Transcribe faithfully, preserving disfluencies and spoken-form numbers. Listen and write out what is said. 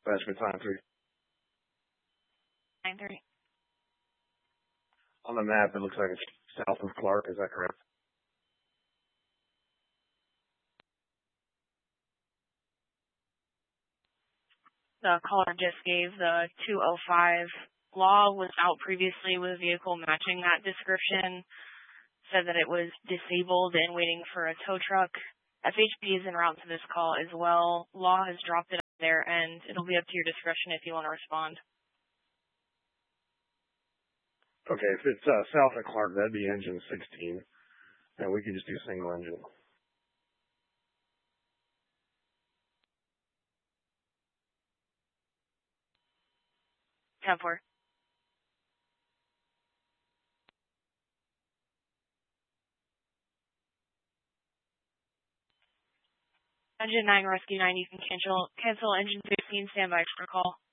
Dispatchment time three. nine thirty. On the map, it looks like it's south of Clark. Is that correct? The caller just gave the two oh five. Law was out previously with a vehicle matching that description. Said that it was disabled and waiting for a tow truck. F H P is en route to this call as well. Law has dropped it on their end. It'll be up to your discretion if you want to respond. Okay, if it's uh, south of Clark, that'd be engine sixteen. And we could just do single engine. ten four. Engine nine, Rescue nine, you can cancel, cancel engine fifteen, stand by for call.